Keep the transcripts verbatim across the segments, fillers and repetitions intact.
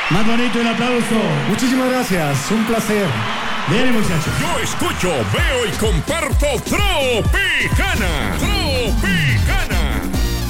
Más bonito el aplauso. Muchísimas gracias, un placer. Bien, muchachos. Yo escucho, veo y comparto Tropicana. Tropicana.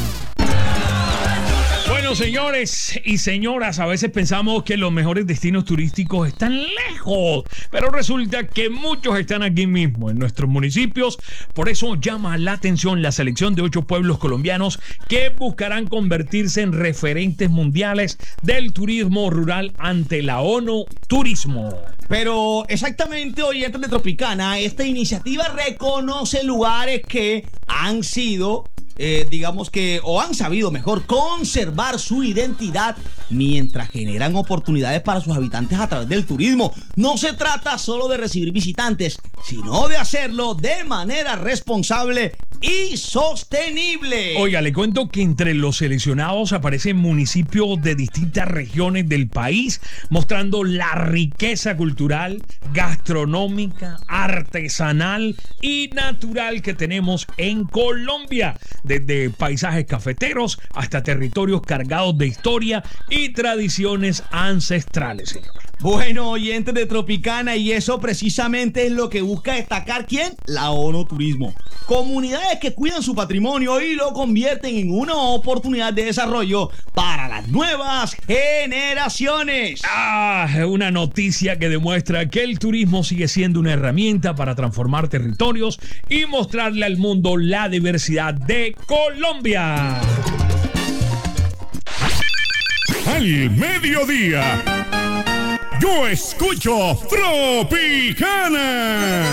Bueno, señores y señoras, a veces pensamos que los mejores destinos turísticos están lejos, pero resulta que muchos están aquí mismo, en nuestros municipios. Por eso llama la atención la selección de ocho pueblos colombianos que buscarán convertirse en referentes mundiales del turismo rural ante la ONU Turismo. Pero exactamente, oyentes de Tropicana, esta iniciativa reconoce lugares que han sido, eh, digamos que, o han sabido mejor conservar su identidad mientras generan oportunidades para sus habitantes a través del turismo. No se trata solo de recibir visitantes, sino de hacerlo de manera responsable y sostenible. Oiga, le cuento que entre los seleccionados aparecen municipios de distintas regiones del país, mostrando la riqueza cultural, gastronómica, artesanal y natural que tenemos en Colombia, desde paisajes cafeteros hasta territorios cargados de historia y tradiciones ancestrales, señor. Bueno, oyentes de Tropicana, y eso precisamente es lo que busca destacar, ¿quién? La ONU Turismo. Comunidades que cuidan su patrimonio y lo convierten en una oportunidad de desarrollo para las nuevas generaciones. Ah, una noticia que demuestra que el turismo sigue siendo una herramienta para transformar territorios y mostrarle al mundo la diversidad de Colombia. Al mediodía, yo escucho Tropicana.